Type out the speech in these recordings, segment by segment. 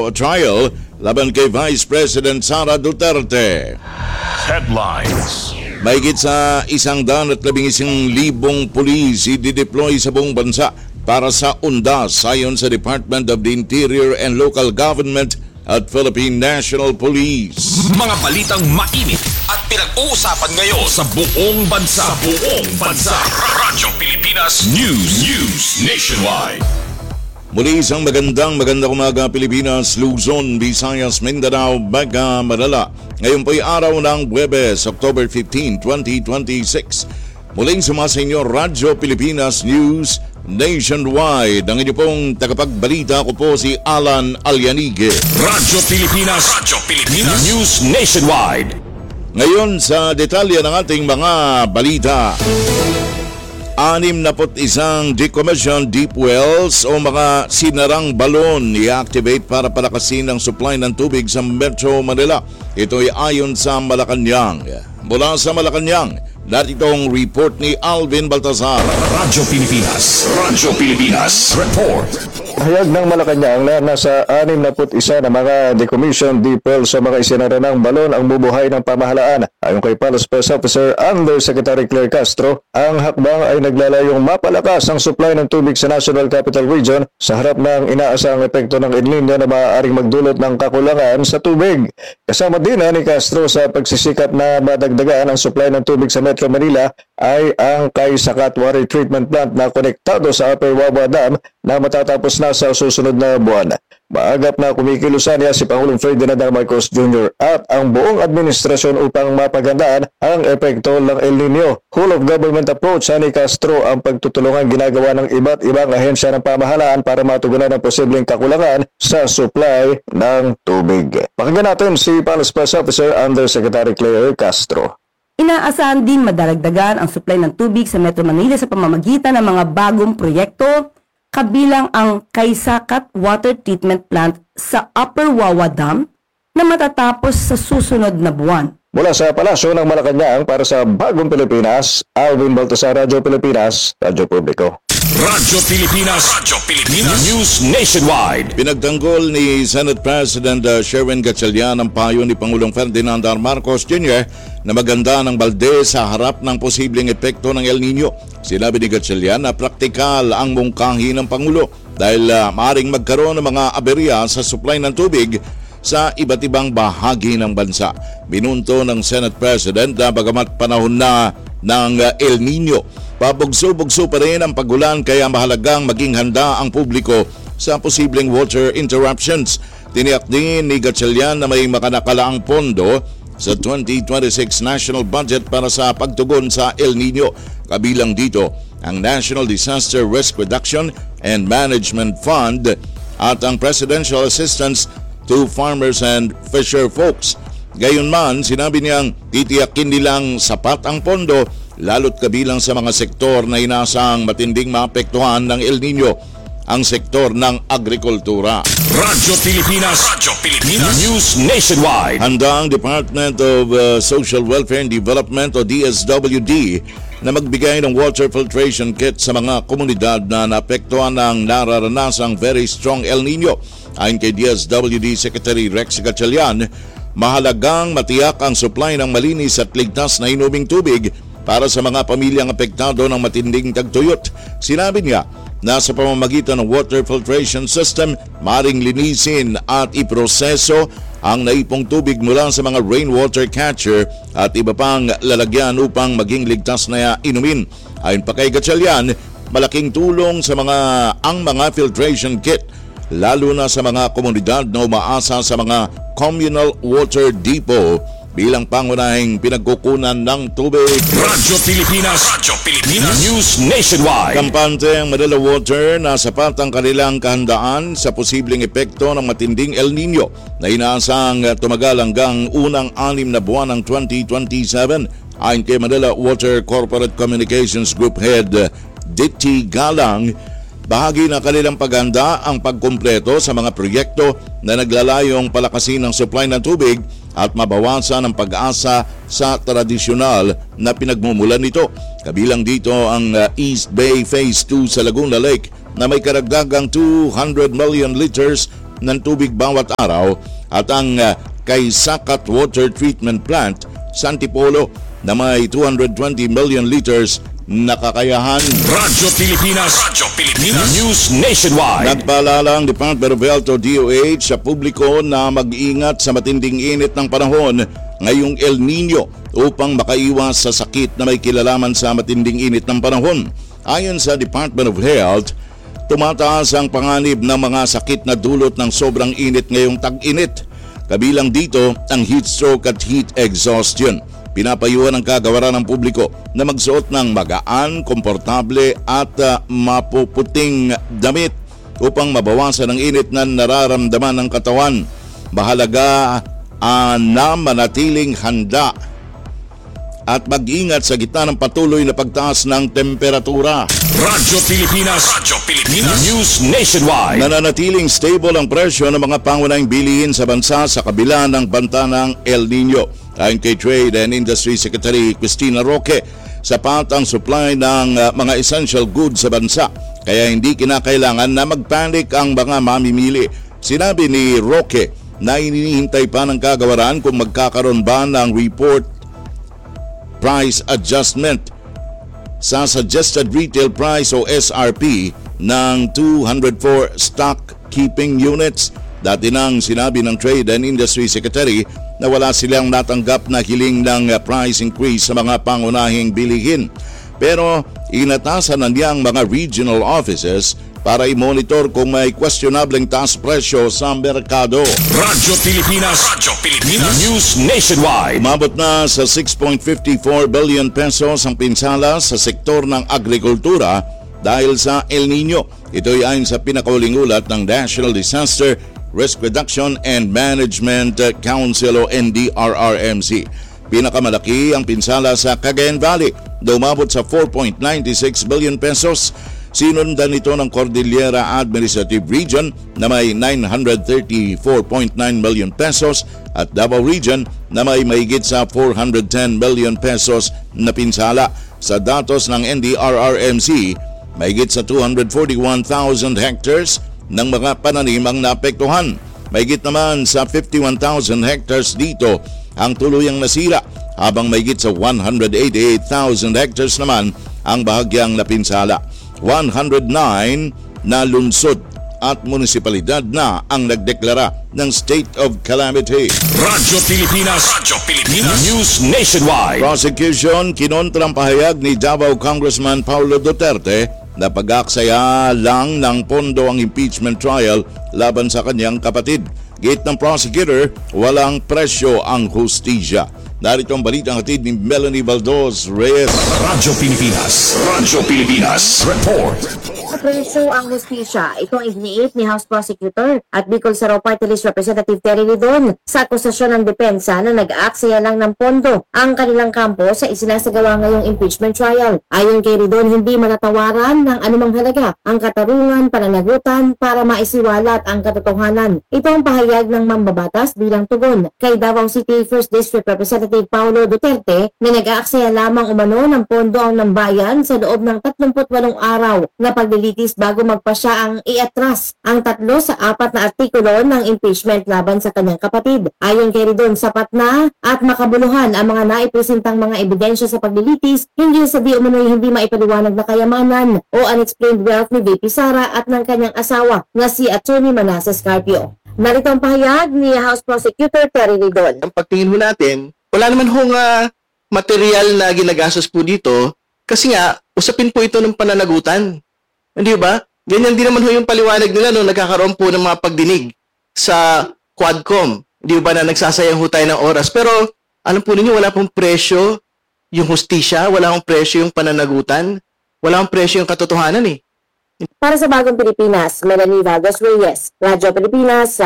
trial laban kay Vice President Sara Duterte. Headlines. Mahigit sa 111,000 pulis i-deploy sa buong bansa para sa UNDAS ayon sa Department of the Interior and Local Government at Philippine National Police. Mga balitang mainit at pinag-uusapan ngayon sa buong bansa. Radyo Pilipinas News Nationwide. Muli isang magandang umaga Pilipinas, Luzon, Visayas, Mindanao, Baga, Manila. Ngayon po'y araw ng Huwebes, October 15, 2026. Muling sumasa inyo Radyo Pilipinas News Nationwide. Ang inyo pong tagapagbalita ko po si Alan Alianige. Radyo Pilipinas News Nationwide. Ngayon sa detalye ng ating mga balita. 61 decommissioned deep wells o mga sinarang balon i-activate para palakasin ang supply ng tubig sa Metro Manila. Ito ay ayon sa Malacanang. Mula sa Malacanang, natitong report ni Alvin Baltazar. Radyo Pilipinas Report. Hayag ng Malacanang na nasa 61 na mga decommissioned deep wells sa mga isinaranang balon ang bubuhay ng pamahalaan. Ayon kay Palace Press Officer Undersecretary Claire Castro, ang hakbang ay naglalayong mapalakas ang supply ng tubig sa National Capital Region sa harap ng inaasahang epekto ng El Nino na maaaring magdulot ng kakulangan sa tubig. Kasama din ni Castro sa pagsisikap na madagdagan ang supply ng tubig sa Metro Manila ay ang Kaysakat Water Treatment Plant na konektado sa Upper Wawa Dam na matatapos na sa susunod na buwan. Maagap na kumikilusan niya si Pangulong Ferdinand R. Marcos Jr. at ang buong administrasyon upang mapagandaan ang epekto ng El Nino. Whole of government approach ni Castro ang pagtutulungan ginagawa ng iba't ibang ahensya ng pamahalaan para matugunan ang posibleng kakulangan sa supply ng tubig. Pakinggan natin si Palace Press Officer Undersecretary Claire Castro. Inaasahan din madalagdagan ang supply ng tubig sa Metro Manila sa pamamagitan ng mga bagong proyekto, kabilang ang Kaysakat Water Treatment Plant sa Upper Wawa Dam na matatapos sa susunod na buwan. Mula sa Palasyo ng Malacanang para sa Bagong Pilipinas, Alvin Baltasar, Radyo Pilipinas, Radyo Publiko. Radyo Pilipinas News Nationwide. Pinagtanggol ni Senate President Sherwin Gatchalian ang payo ni Pangulong Ferdinand R. Marcos Jr. na maganda ng balde sa harap ng posibleng epekto ng El Nino. Sinabi ni Gatchalian na praktikal ang mungkahi ng Pangulo dahil maaaring magkaroon ng mga aberya sa supply ng tubig sa iba't ibang bahagi ng bansa. Binunto ng Senate President na bagamat panahon na ng El Nino, pabugso-bugso pa rin ang pagulan kaya mahalagang maging handa ang publiko sa posibleng water interruptions. Tiniyak din ni Gatchalian na may makanakalaang pondo sa 2026 national budget para sa pagtugon sa El Nino. Kabilang dito ang National Disaster Risk Reduction and Management Fund at ang Presidential Assistance to Farmers and Fisher Folks. Gayunman, sinabi niyang titiyakin nilang sapat ang pondo lalo't kabilang sa mga sektor na inaasahang matinding maapektuhan ng El Nino, ang sektor ng agrikultura. Radyo Pilipinas News Nationwide. Handa ang Department of Social Welfare and Development o DSWD na magbigay ng water filtration kit sa mga komunidad na naapektuhan ng nararanasang very strong El Nino. Ayon kay DSWD Secretary Rex Gatchalian, mahalagang matiyak ang supply ng malinis at ligtas na inuming tubig para sa mga pamilyang apektado ng matinding tagtuyot. Sinabi niya na sa pamamagitan ng water filtration system, maring linisin at iproseso ang naipong tubig mula sa mga rainwater catcher at iba pang lalagyan upang maging ligtas na inumin. Ayon pa kay Gatchalian, malaking tulong sa ang mga filtration kit lalo na sa mga komunidad na umaasa sa mga communal water depot bilang pangunahing pinagkukunan ng tubig. Radyo Pilipinas News Nationwide. Kampante ang Manila Water na sapat ang kanilang kahandaan sa posibleng epekto ng matinding El Nino na inaasahang tumagal hanggang unang 6 na buwan ng 2027. Ayon kay Manila Water Corporate Communications Group Head Diti Galang, bahagi ng kanilang paghanda ang pagkumpleto sa mga proyekto na naglalayong palakasin ang supply ng tubig at mabawasan ang pag-asa sa tradisyonal na pinagmumulan nito. Kabilang dito ang East Bay Phase 2 sa Laguna Lake na may karagdagang 200 million liters ng tubig bawat araw at ang Kaysakat Water Treatment Plant sa Antipolo na may 220 million liters na kakayahan. Radyo Pilipinas. News Nationwide. Nagpaalala ang Department of Health o DOH sa publiko na mag-ingat sa matinding init ng panahon ngayong El Nino upang makaiwas sa sakit na may kilalaman sa matinding init ng panahon. Ayon sa Department of Health, tumataas ang panganib ng mga sakit na dulot ng sobrang init ngayong tag-init. Kabilang dito ang heat stroke at heat exhaustion. Pinapayuhan ang kagawaran ng publiko na magsuot ng magaan, komportable at mapuputing damit upang mabawasan ang init na nararamdaman ng katawan. Mahalaga na manatiling handa at mag-ingat sa gitna ng patuloy na pagtaas ng temperatura. Radyo Pilipinas. News Nationwide. Nananatiling stable ang presyo ng mga pangunahing bilihin sa bansa sa kabila ng banta ng El Nino. Ayon kay Trade and Industry Secretary Cristina Roque, sapat ang supply ng mga essential goods sa bansa kaya hindi kinakailangan na magpanik ang mga mamimili. Sinabi ni Roque na hinihintay pa ng kagawaran kung magkakaroon ba ng report price adjustment sa suggested retail price o SRP ng 204 stock keeping units. Dati nang sinabi ng Trade and Industry Secretary na wala silang natanggap na hiling ng price increase sa mga pangunahing bilihin. Pero inatasan na niya ang mga regional offices para i-monitor kung may questionableng taas presyo sa merkado. Radyo Pilipinas. News Nationwide. Umabot na sa 6.54 billion pesos ang pinsala sa sektor ng agrikultura dahil sa El Nino. Ito'y ayon sa pinakahuling ulat ng National Disaster Risk Reduction and Management Council o NDRRMC. Pinakamalaki ang pinsala sa Cagayan Valley na umabot sa 4.96 billion pesos. Sinundan ito ng Cordillera Administrative Region na may 934.9 million pesos at Davao Region na may mahigit sa 410 million pesos na pinsala. Sa datos ng NDRRMC, mahigit sa 241,000 hectares ng mga pananim ang naapektuhan. Mahigit naman sa 51,000 hectares dito ang tuluyang nasira, habang mahigit sa 188,000 hectares naman ang bahagyang napinsala. 109 na lungsod at munisipalidad na ang nagdeklara ng state of calamity. Radyo Pilipinas. News Nationwide. Prosecution kinontra ang pahayag ni Davao Congressman Paulo Duterte na pag-aksaya lang ng pondo ang impeachment trial laban sa kanyang kapatid. Gate ng prosecutor, walang presyo ang hustisya. Narito ang balitang hatid ni Melanie Baldos Reyes. Radyo Pilipinas. Report. Presyo ang hustisya. Ito ang iginiit ni House Prosecutor at Bicol Saraw Party List Representative Terry Lidon sa akusasyon ng depensa na nag-aaksaya lang ng pondo ang kanilang kampo sa isinasagawa ngayong impeachment trial. Ayon kay Lidon, hindi matatawaran ng anumang halaga ang katarungan, pananagutan para maisiwalat ang katotohanan. Ito ang pahayag ng mambabatas bilang tugon kay Davao City 1st District Representative Paulo Duterte na nag-aaksaya lamang umano ng pondo ang nambayan sa loob ng 38 araw na paglilitis bago magpasya ang iatras ang 3 sa 4 na artikulo ng impeachment laban sa kanyang kapatid. Ayon kay Ridon, sapat na at makabuluhan ang mga naipresentang mga ebidensya sa paglilitis, hindi sa di umano'y hindi maipaliwanag na kayamanan o unexplained wealth ni VP Sara at ng kanyang asawa na si Attorney Manasseh Carpio. Narito ang pahayag ni House Prosecutor Terry Lidon. Ang pagtingin ho natin, wala naman hong material na ginagastos po dito kasi nga, usapin po ito ng pananagutan. Hindi ba? Ganyan din naman ho yung paliwanag nila nung nagkakaroon po ng mga pagdinig sa Quadcom. Hindi ba na nagsasayang ho tayo ng oras? Pero alam po ninyo, wala pong presyo yung hustisya, wala pong presyo yung pananagutan, wala pong presyo yung katotohanan eh. Para sa Bagong Pilipinas, Melanie Vargas Reyes, Radyo Pilipinas,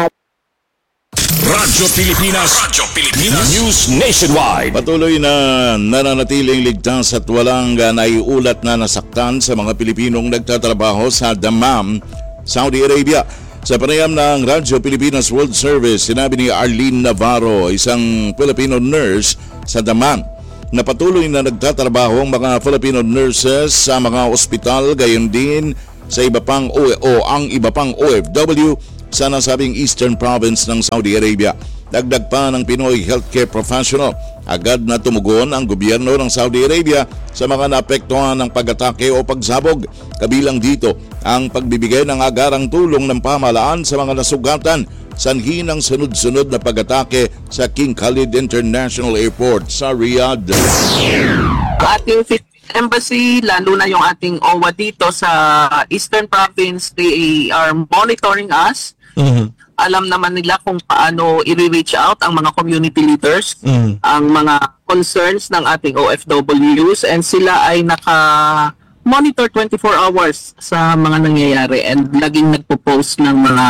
Radyo Pilipinas. News Nationwide. Patuloy na nananatiling ligtas at walang naiulat na nasaktan sa mga Pilipinong nagtatrabaho sa Dammam, Saudi Arabia. Sa panayam ng Radyo Pilipinas World Service, sinabi ni Arlene Navarro, isang Filipino nurse sa Dammam, na patuloy na nagtatrabaho ang mga Filipino nurses sa mga ospital, gayon din sa iba pang ang iba pang OFW sa nasabing Eastern Province ng Saudi Arabia. Dagdag pa ng Pinoy healthcare professional, agad na tumugon ang gobyerno ng Saudi Arabia sa mga naapektuhan ng pag-atake o pagsabog. Kabilang dito ang pagbibigay ng agarang tulong ng pamahalaan sa mga nasugatan sanhi ng sunod-sunod na pag-atake sa King Khalid International Airport sa Riyadh. Ating Embassy, lalo na yung ating OWA dito sa Eastern Province, they are monitoring us. Alam naman nila kung paano i-reach out ang mga community leaders, ang mga concerns ng ating OFWs, and sila ay naka-monitor 24 hours sa mga nangyayari and laging nagpo-post ng mga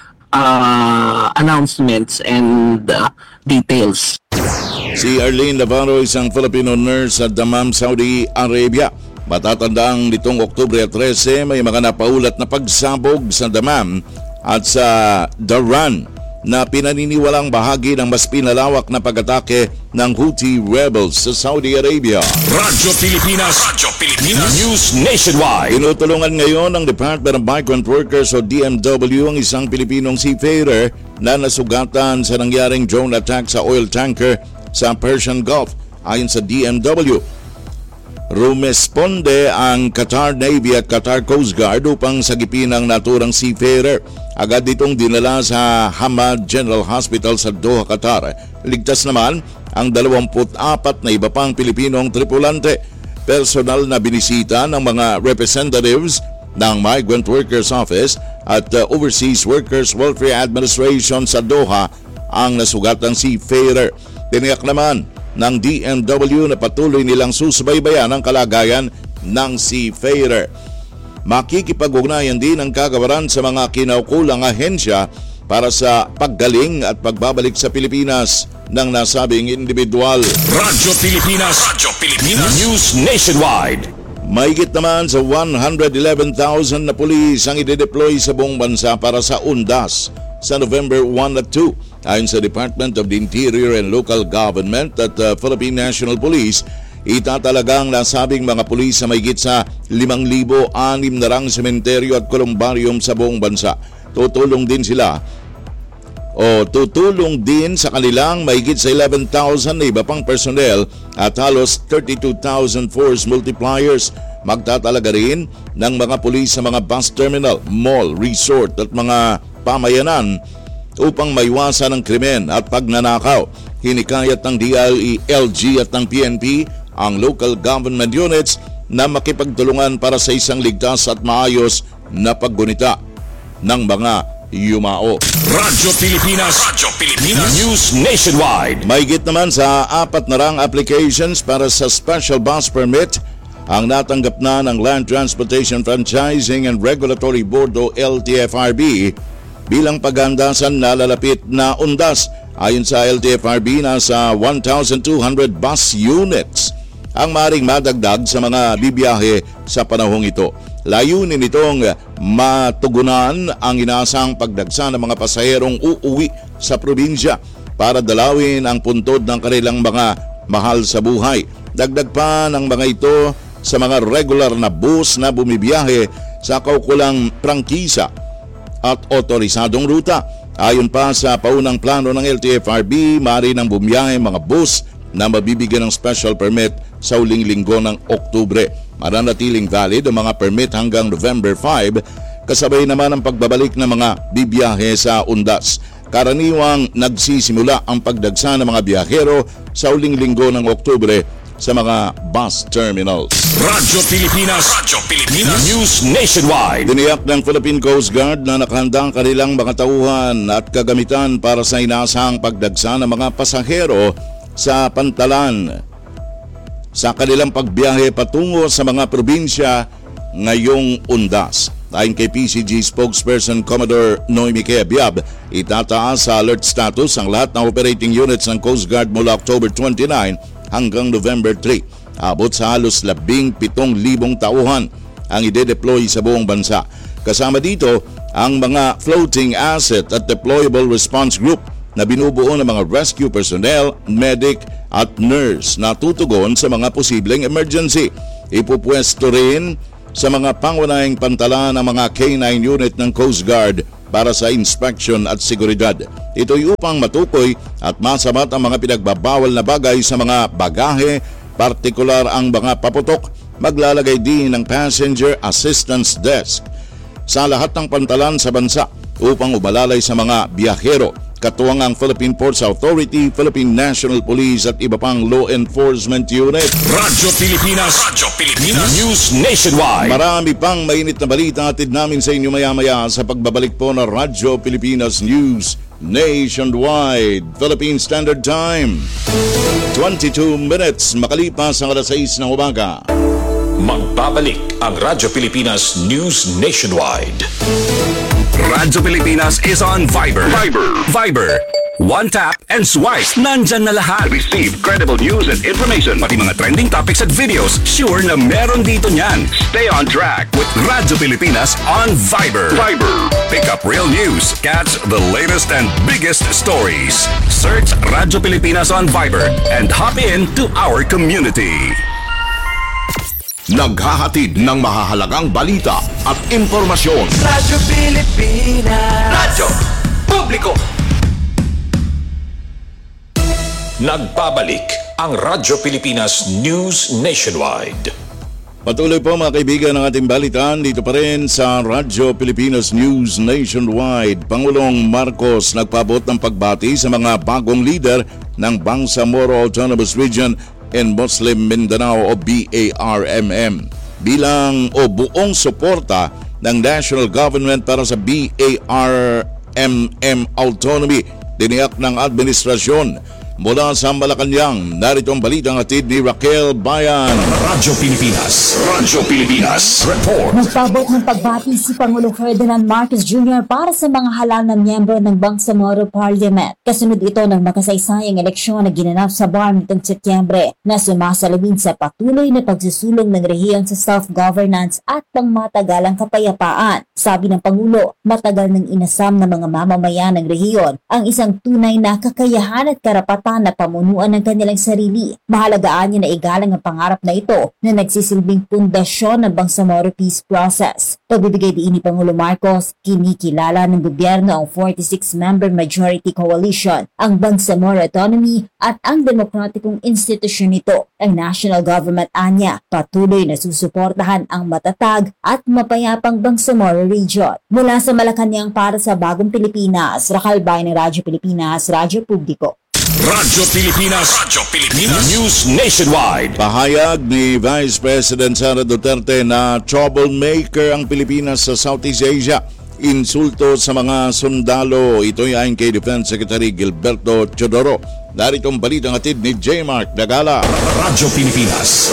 announcements and details. Si Arlene Navarro, isang Filipino nurse sa Dammam, Saudi Arabia. Matatandaang nitong Oktubre 13, may mga napaulat na pagsabog sa Dammam at sa Dhahran na pinaniniwalang bahagi ng mas pinalawak na pag-atake ng Houthi rebels sa Saudi Arabia. Radyo Pilipinas News Nationwide. Tinutulungan ngayon ng Department of Migrant Workers o DMW ang isang Pilipinong seafarer na nasugatan sa nangyaring drone attack sa oil tanker sa Persian Gulf. Ayon sa DMW, rumesponde ang Qatar Navy at Qatar Coast Guard upang sagipin ang naturang seafarer. Agad itong dinala sa Hamad General Hospital sa Doha, Qatar. Ligtas naman ang 24 na iba pang Pilipinong tripulante. Personal na binisita ng mga representatives ng Migrant Workers Office at Overseas Workers Welfare Administration sa Doha ang nasugatang seafarer. Tiniyak naman ng DMW na patuloy nilang susubaybayan ang kalagayan ng seafarer. Makikipag-ugnayan din ang kagawaran sa mga kinaukulang ahensya para sa paggaling at pagbabalik sa Pilipinas ng nasabing individual. Radyo Pilipinas News Nationwide. Mahigit naman sa 111,000 na pulis ang ide-deploy sa buong bansa para sa UNDAS sa November 1 at 2. Ayon sa Department of the Interior and Local Government at Philippine National Police, itatalagang nasabing mga pulis sa mahigit sa 5,600 sementeryo at kolumbarium sa buong bansa. Tutulong din sa kanilang mahigit sa 11,000 na iba pang personnel at halos 32,000 force multipliers. Magtatalaga rin ng mga pulis sa mga bus terminal, mall, resort at mga pamayanan upang maiwasan ang krimen at pagnanakaw. Hinikayat ng DILG at ng PNP ang local government units na makipagtulungan para sa isang ligtas at maayos na paggunita ng mga yumao. Radyo Pilipinas News Nationwide. Mahigit naman sa 400 applications para sa special bus permit ang natanggap na ng Land Transportation Franchising and Regulatory Board o LTFRB bilang paghahanda sa nalalapit na UNDAS. Ayon sa LTFRB, nasa 1,200 bus units ang maaaring madagdag sa mga bibiyahe sa panahong ito. Layunin nitong matugunan ang inaasang pagdagsa ng mga pasaherong uuwi sa probinsya para dalawin ang puntod ng kanilang mga mahal sa buhay. Dagdag pa ng mga ito sa mga regular na bus na bumibiyahe sa kaukulang prangkisa at otorisadong ruta. Ayon pa sa paunang plano ng LTFRB, maaari nang bumiyahe mga bus na mabibigyan ng special permit sa huling linggo ng Oktubre. Mananatiling valid ang mga permit hanggang November 5, kasabay naman ang pagbabalik ng mga bibiyahe sa UNDAS. Karaniwang nagsisimula ang pagdagsa ng mga biyahero sa huling linggo ng Oktubre sa mga bus terminals. Radyo Pilipinas News Nationwide. Diniyak ng Philippine Coast Guard na nakahanda ang kanilang mga tauhan at kagamitan para sa inaasahang pagdagsa ng mga pasahero sa pantalan sa kanilang pagbiyahe patungo sa mga probinsya ngayong UNDAS. Ayon kay PCG spokesperson Commodore Noemi Biab, itataas sa alert status ang lahat ng operating units ng Coast Guard mula October 29 hanggang November 3. Abot sa halos 17,000 tauhan ang ide-deploy sa buong bansa. Kasama dito ang mga floating asset at deployable response group na binubuo ng mga rescue personnel, medic at nurse na tutugon sa mga posibleng emergency. Ipupwesto rin sa mga pangunahing pantalan ng mga K9 unit ng Coast Guard para sa inspection at seguridad. Ito'y upang matukoy at masabat ang mga pinagbabawal na bagay sa mga bagahe, partikular ang mga paputok. Maglalagay din ng Passenger Assistance Desk sa lahat ng pantalan sa bansa upang umalalay sa mga biyahero. Katuwang ang Philippine Ports Authority, Philippine National Police at iba pang law enforcement unit. Radyo Pilipinas News Nationwide. Marami pang mainit na balita atid namin sa inyo maya-maya sa pagbabalik po ng Radyo Pilipinas News Nationwide. Philippine Standard Time, 22 minutes makalipas ang alas 6 ng umaga. Magbabalik ang Radyo Pilipinas News Nationwide. Radyo Pilipinas is on Viber. Viber. One tap and swipe. Nandyan na lahat. Receive credible news and information. Pati mga trending topics at videos. Sure na meron dito niyan. Stay on track with Radyo Pilipinas on Viber. Pick up real news. Catch the latest and biggest stories. Search Radyo Pilipinas on Viber and hop in to our community. Naghahatid ng mahahalagang balita at impormasyon. Radyo Pilipinas. Radyo Publiko. Nagbabalik ang Radyo Pilipinas News Nationwide. Patuloy po mga kaibigan ng ating balitaan dito pa rin sa Radyo Pilipinas News Nationwide. Pangulong Marcos nagpaabot ng pagbati sa mga bagong leader ng Bangsamoro Autonomous Region in Muslim Mindanao o BARMM bilang o buong suporta ng national government para sa BARMM autonomy. Tiniyak ng administrasyon. Mula sa Malacanang, narito ang balitang hatid ni Raquel Bayan. Radyo Pilipinas Report. Nagpabot ng pagbati si Pangulong Ferdinand Marcos Jr. para sa mga halal na miyembro ng Bangsamoro Parliament. Kasunod ito ng makasaysayang eleksyon na ginanap sa BARM nitong Setyembre na sumasalamin sa patuloy na pagsusulong ng rehiyon sa self-governance at pangmatagalang kapayapaan. Sabi ng Pangulo, matagal nang inasam ng mga mamamayan ng rehiyon ang isang tunay na kakayahan at karapatan na pamunuan ng kanilang sarili. Mahalagaan niya na igalang ang pangarap na ito na nagsisilbing pundasyon ng Bangsamoro Peace Process. Pagbibigay diin ni Pangulo Marcos, kinikilala ng gobyerno ang 46-member majority coalition, ang Bangsamoro Autonomy at ang demokratikong institusyon nito. Ang national government anya patuloy na susuportahan ang matatag at mapayapang Bangsamoro region. Mula sa Malacanang para sa Bagong Pilipinas, Raquel Bayan ng Radyo Pilipinas, Radyo Publiko. Radyo Pilipinas News Nationwide. Pahayag ni Vice President Sara Duterte na troublemaker ang Pilipinas sa Southeast Asia. Insulto sa mga sundalo. Ito'y ayon kay Defense Secretary Gilberto Teodoro. Narito ang balitang hatid ni J. Mark Dagala. Radyo Pilipinas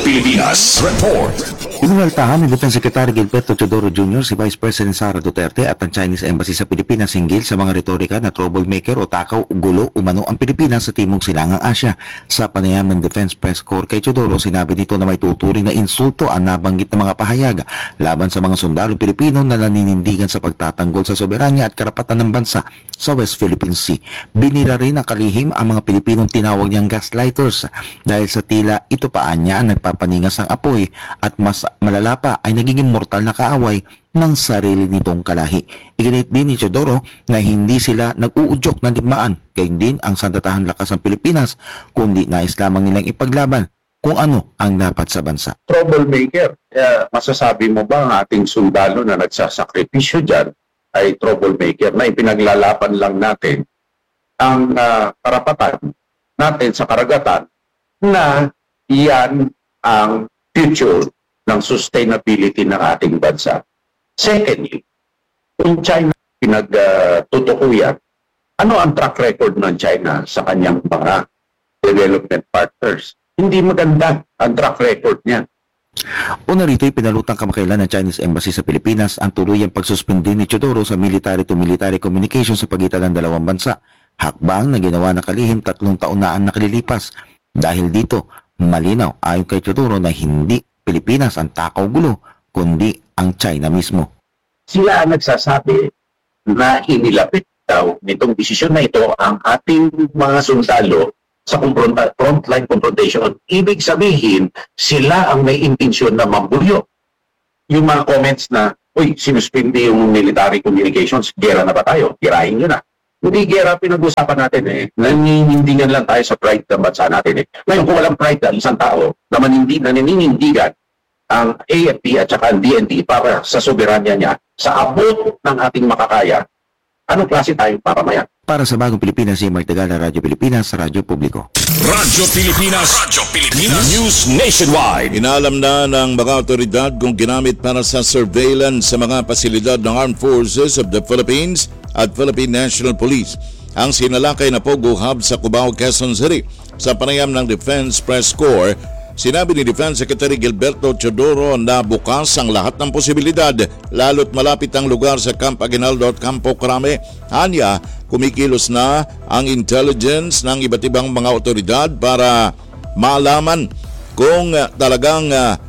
Report. Inuwaltahan ni Defense Secretary Gilberto Teodoro Jr. si Vice President Sara Duterte at ang Chinese Embassy sa Pilipinas hinggil sa mga retorika na troublemaker o takaw o gulo umano ang Pilipinas sa Timog Silangang Asya. Sa panayam ng Defense Press Corps kay Teodoro, sinabi nito na may tuturing na insulto ang nabanggit ng mga pahayag laban sa mga sundalo Pilipino na naninindigan sa pagtatanggol sa soberanya at karapatan ng bansa sa West Philippine Sea. Binira rin ang kalihim ang mga Pilipinong tinawag niyang gaslighters dahil sa tila ito paan niya ang nagpapaningas ng apoy at mas malala pa ay nagiging mortal na kaaway ng sarili nitong kalahi. Iginit din ni Teodoro na hindi sila nag-uudyok ng digmaan, gayon din ang sandatahang lakas ng Pilipinas, kundi nais lamang nilang ipaglaban kung ano ang dapat sa bansa. Troublemaker. Masasabi mo ba ang ating sundalo na nagsasakripisyo dyan ay troublemaker na ipinaglalaban lang natin ang karapatan natin sa karagatan na iyan ang future ng sustainability ng ating bansa. Secondly, kung China pinagtutukuyan, ano ang track record ng China sa kanyang mga development partners? Hindi maganda ang track record niya. Una rito ay pinalutang kamakailan ng Chinese Embassy sa Pilipinas ang tuluyang pagsuspindi ni Teodoro sa military-to-military communication sa pagitan ng dalawang bansa. Hakbang na ginawa na kalihim 3 taon na ang nakalilipas. Dahil dito, malinaw ayon kay Teodoro na hindi Pilipinas ang takaw gulo, kundi ang China mismo. Sila ang nagsasabi na inilapit daw nitong desisyon na ito ang ating mga sundalo sa frontline confrontation. Ibig sabihin, sila ang may intensyon na mambuyo yung mga comments na, uy, sinuspindi yung military communications, gera na ba tayo? Gerahin nyo na. Hindi gera pinag-usapan natin eh. Naninindigan lang tayo sa pride ng bansa natin eh. Ngayon, kung walang pride ng isang tao na naninindigan ang AFP at saka ang DND para sa soberanya niya, sa abot ng ating makakaya, anong klase tayong paramayan? Para sa Bagong Pilipinas, si Mark Tagala, Radyo Pilipinas, Radyo Publiko. Radyo Pilipinas. Radyo Pilipinas. News Nationwide. Inalam na ng mga otoridad kung ginamit para sa surveillance sa mga pasilidad ng Armed Forces of the Philippines at Philippine National Police ang sinalakay na Pogo Hub sa Cubao, Quezon City. Sa panayam ng Defense Press Corps, sinabi ni Defense Secretary Gilberto Teodoro na bukas ang lahat ng posibilidad lalo't malapit ang lugar sa Camp Aguinaldo at Campo Crame. Anya, kumikilos na ang intelligence ng iba't ibang mga otoridad para malaman kung talagang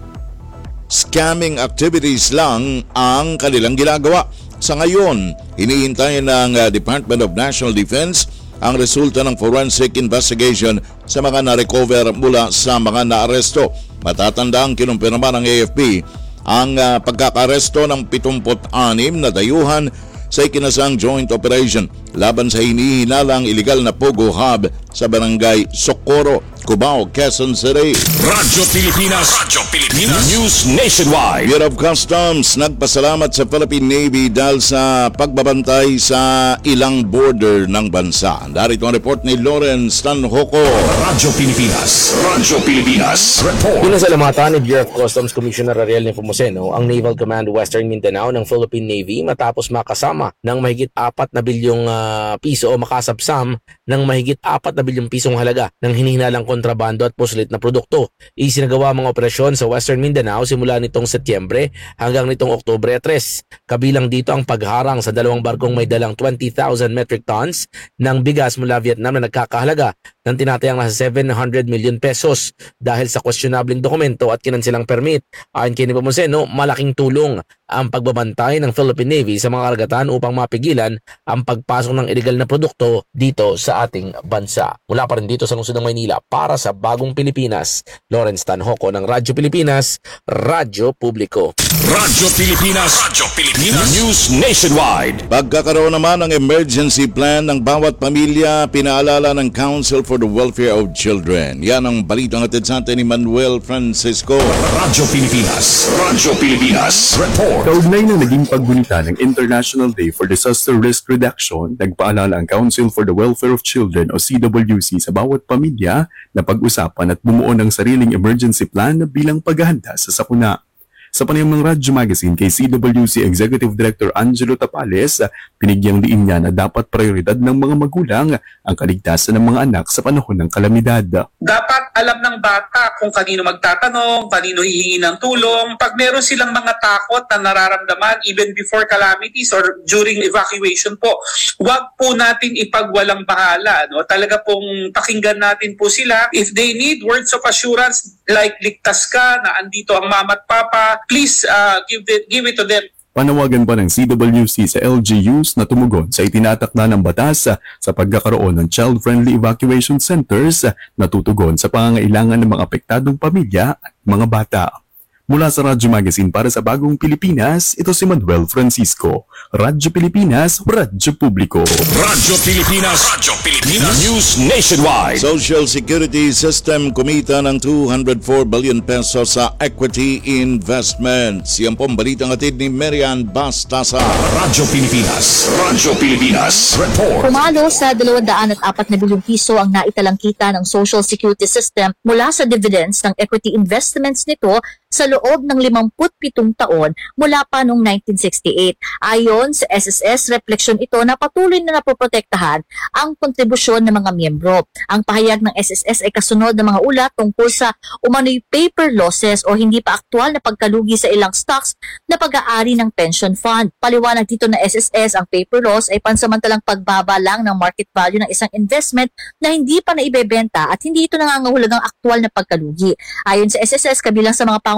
scamming activities lang ang kanilang ginagawa. Sa ngayon, hinihintay ng Department of National Defense ang resulta ng forensic investigation sa mga na-recover mula sa mga naaresto. Matatandang kinumpirma ng AFP ang pagkakaresto ng 76 na dayuhan sa ikinasang joint operation laban sa hinihinalang illegal na Pogo Hub sa barangay Socorro, Cubao, Quezon City. Radyo Pilipinas. Radyo Pilipinas. News Nationwide. Bureau of Customs nagpasalamat sa Philippine Navy dahil sa pagbabantay sa ilang border ng bansa. Darito ang report ni Lawrence Tanhoco. Radyo Pilipinas. Radyo Pilipinas. Report. Pinasalamatan ni Bureau of Customs Commissioner Ariel Nepomuceno ang Naval Command Western Mindanao ng Philippine Navy matapos makasama ng mahigit 4 na bilyong piso o makasabsam ng mahigit 4 na bilyong pisong halaga ng hinihinalang kontrabando at pusulit na produkto. Isinagawa mga operasyon sa Western Mindanao simula nitong Setyembre hanggang nitong Oktubre 3. Kabilang dito ang pagharang sa 2 barkong may dalang 20,000 metric tons ng bigas mula Vietnam na nagkakahalaga ng tinatayang nasa 700 million pesos dahil sa questionabling dokumento at kinansilang permit. Ayon kay Nepomuceno, malaking tulong ang pagbabantay ng Philippine Navy sa mga karagatan upang mapigilan ang pagpasok ng illegal na produkto dito sa ating bansa. Mula pa rin dito sa lungsod ng Maynila, para sa Bagong Pilipinas, Lawrence Tanhoco ng Radyo Pilipinas, Radyo Publiko. Radyo Pilipinas. Radyo Pilipinas. News Nationwide. Pagkakaroon naman ng emergency plan ng bawat pamilya, pinaalala ng Council for the Welfare of Children. Yan ang balitang hatid sa atin ni Manuel Francisco. Radyo Pilipinas. Radyo Pilipinas. Report. Kaugnay ng naging paggunita ng International Day for Disaster Risk Reduction, nagpaalala ang Council for the Welfare of Children o CWC sa bawat pamilya na pag-usapan at bumuo ng sariling emergency plan na bilang paghahanda sa sakuna. Sa panayam ng Radyo Magazine kay CWC Executive Director Angelo Tapales, pinigyang diin niya na dapat prioridad ng mga magulang ang kaligtasan ng mga anak sa panahon ng kalamidad. Dapat alam ng bata kung kanino magtatanong, kanino hihingi ng tulong. Pag meron silang mga takot na nararamdaman even before calamities or during evacuation po, huwag po natin ipagwalang bahala. No? Talaga pong pakinggan natin po sila. If they need words of assurance like ligtas ka, na andito ang mama at papa, please give it to them. Panawagan pa ng CWC sa LGUs na tumugon sa itinatakda ng batas sa pagkakaroon ng child-friendly evacuation centers na tutugon sa pangangailangan ng mga apektadong pamilya at mga bata. Mula sa Radyo Magazine para sa Bagong Pilipinas, ito si Manuel Francisco. Radyo Pilipinas, Radyo Publiko. Radyo Pilipinas. Radyo Pilipinas. News Nationwide. Social Security System kumita ng 204 billion pesos sa equity investments. Yan po ang balitang hatid ni Marian Bastasa. Radyo Pilipinas. Radyo Pilipinas. Report. Pumalo sa 204 na bilyong piso ang naitalang kita ng Social Security System mula sa dividends ng equity investments nito sa loob ng 57 taon mula pa noong 1968. Ayon sa SSS, refleksyon ito na patuloy na napoprotektahan ang kontribusyon ng mga miyembro. Ang pahayag ng SSS ay kasunod ng mga ulat tungkol sa umano'y paper losses o hindi pa aktual na pagkalugi sa ilang stocks na pag-aari ng pension fund. Paliwanag dito na SSS, ang paper loss ay pansamantalang pagbaba lang ng market value ng isang investment na hindi pa naibebenta at hindi ito nangangahulugang aktual na pagkalugi. Ayon sa SSS, kabilang sa mga pangunahing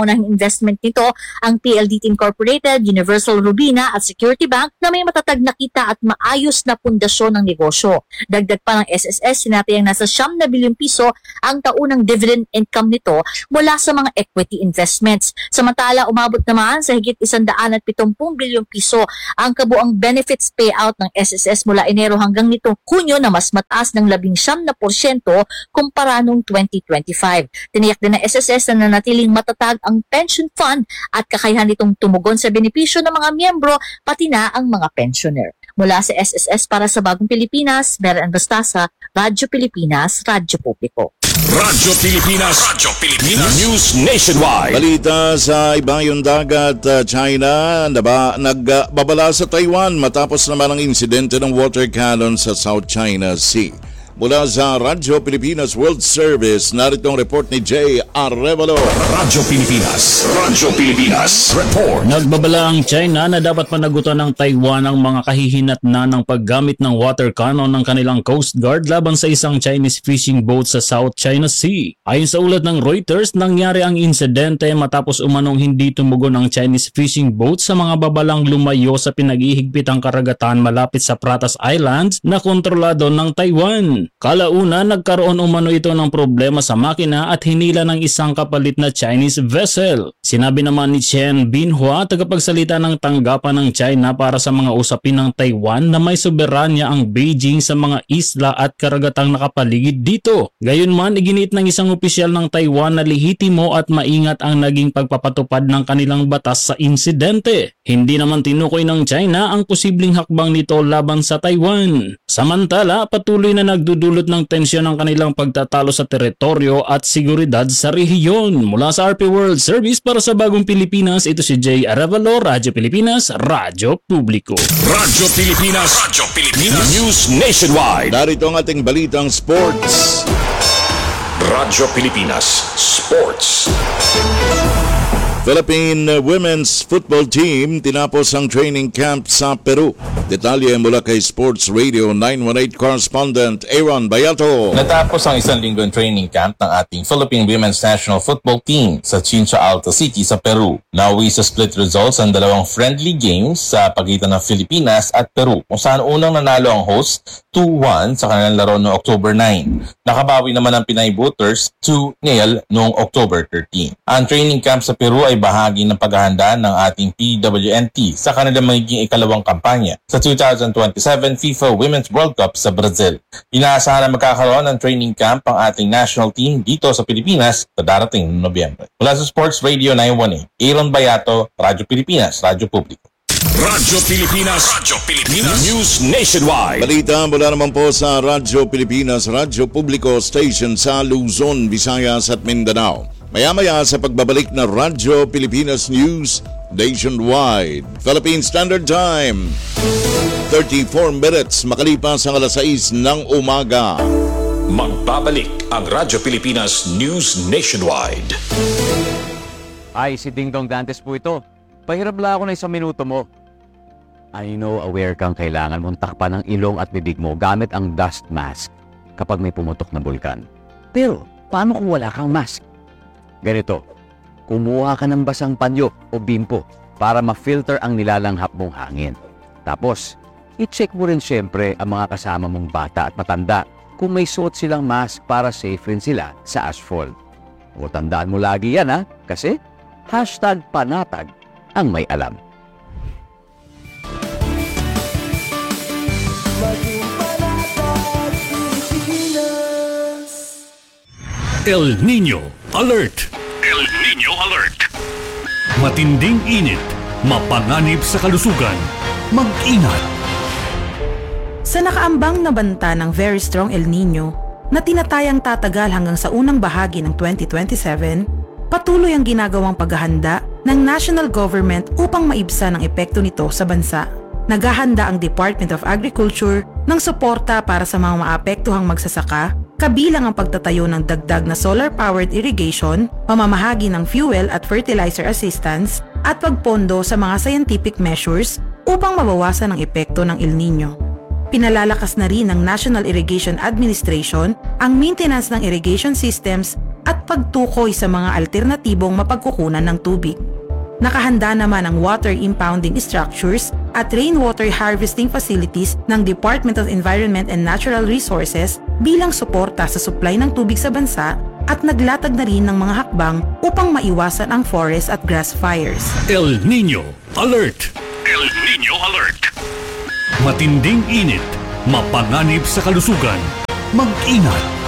pangunahing investment nito ang PLDT Incorporated, Universal Robina at Security Bank na may matatag na kita at maayos na pundasyon ng negosyo. Dagdag pa ng SSS, sinatayang nasa 9 na bilyong piso ang taunang dividend income nito mula sa mga equity investments. Samantala, umabot naman sa higit 170 bilyong piso ang kabuang benefits payout ng SSS mula Enero hanggang nitong Hunyo na mas mataas ng 19% kumpara noong 2025. Tiniyak din ng SSS na nanatiling matatag ang pension fund at kakayahan nitong tumugon sa benepisyo ng mga miyembro pati na ang mga pensioner. Mula sa SSS para sa Bagong Pilipinas, Meran Bastasa, Radyo Pilipinas, Radyo Publiko. Radyo Pilipinas. Radyo Pilipinas. News Nationwide. Balita sa ibayong dagat, China nagbabala sa Taiwan matapos naman ang insidente ng water cannon sa South China Sea. Mula sa Radyo Pilipinas World Service, narito ang report ni Jay Arevalo. Radyo Pilipinas. Radyo Pilipinas. Report. Nagbabala ang China na dapat panagutan ng Taiwan ang mga kahihinatnan ng paggamit ng water cannon ng kanilang Coast Guard laban sa isang Chinese fishing boat sa South China Sea. Ayon sa ulat ng Reuters, nangyari ang insidente matapos umanong hindi tumugon ang Chinese fishing boat sa mga babalang lumayo sa pinag-ihigpitang karagatan malapit sa Pratas Islands na kontrolado ng Taiwan. Kalauna, nagkaroon umano ito ng problema sa makina at hinila ng isang kapalit na Chinese vessel. Sinabi naman ni Chen Binhua, tagapagsalita ng tanggapan ng China para sa mga usapin ng Taiwan, na may soberanya ang Beijing sa mga isla at karagatang nakapaligid dito. Gayunman, iginit ng isang opisyal ng Taiwan na lehitimo at maingat ang naging pagpapatupad ng kanilang batas sa insidente. Hindi naman tinukoy ng China ang posibleng hakbang nito laban sa Taiwan. Samantala, patuloy na nagdudulot ng tensyon ang kanilang pagtatalo sa teritoryo at seguridad sa rehiyon. Mula sa RP World Service para sa Bagong Pilipinas, ito si Jay Arevalo, Radyo Pilipinas, Radyo Publiko. Radyo Pilipinas. Radyo Pilipinas. News Nationwide. Narito ang ating balitang sports. Radyo Pilipinas Sports. Philippine Women's Football Team tinapos ang training camp sa Peru. Detalye mula kay Sports Radio 918 correspondent Aaron Bayato. Natapos ang isang linggong training camp ng ating Philippine Women's National Football Team sa Chincha Alta City sa Peru. Nauwi sa split results ang dalawang friendly games sa pagitan ng Pilipinas at Peru, kung saan unang nanalo ang host 2-1 sa kanilang laro noong October 9. Nakabawi naman ang Pinay Booters 2-0 noong October 13. Ang training camp sa Peru ay bahagi ng paghahanda ng ating PWNT sa kanilang magiging ikalawang kampanya sa 2027 FIFA Women's World Cup sa Brazil. Inaasahan na magkakaroon ng training camp ang ating national team dito sa Pilipinas sa darating noong Nobyembre. Mula sa Sports Radio 918, Aaron Bayato, Radyo Pilipinas, Radyo Publiko. Radyo Pilipinas. Radyo Pilipinas. News Nationwide. Balita mula naman po sa Radyo Pilipinas, Radyo Publiko Station sa Luzon, Visayas at Mindanao. Maya-maya sa pagbabalik na Radyo Pilipinas News Nationwide. Philippine Standard Time, 34 minutes makalipas ang alas 6 ng umaga. Magbabalik ang Radyo Pilipinas News Nationwide. Ay, si Ding Dong Dantes po ito. Pahirap lang ako na 1 minuto mo. I know, aware kang kailangan mong takpan ng ilong at bibig mo gamit ang dust mask kapag may pumutok na bulkan. Pero, paano kung wala kang mask? Ganito, kumuha ka ng basang panyo o bimpo para ma-filter ang nilalanghap mong hangin. Tapos, i-check mo rin syempre ang mga kasama mong bata at matanda kung may suot silang mask para safe rin sila sa asphalt. O tandaan mo lagi yan ha, kasi #panatag ang may alam. El Niño Alert! El Niño Alert! Matinding init, mapanganib sa kalusugan, mag-ingat! Sa nakaambang na banta ng Very Strong El Niño na tinatayang tatagal hanggang sa unang bahagi ng 2027, patuloy ang ginagawang paghahanda ng national government upang maibsan ang epekto nito sa bansa. Naghahanda ang Department of Agriculture ng suporta para sa mga maapektuhang magsasaka, kabilang ang pagtatayo ng dagdag na solar-powered irrigation, pamamahagi ng fuel at fertilizer assistance, at pagpondo sa mga scientific measures upang mabawasan ang epekto ng El Niño. Pinalalakas na rin ng National Irrigation Administration ang maintenance ng irrigation systems at pagtukoy sa mga alternatibong mapagkukunan ng tubig. Nakahanda naman ang water impounding structures at rainwater harvesting facilities ng Department of Environment and Natural Resources bilang suporta sa supply ng tubig sa bansa at naglatag na rin ng mga hakbang upang maiwasan ang forest at grass fires. El Niño Alert! El Niño Alert! Matinding init, mapanganib sa kalusugan. Mag-ingat!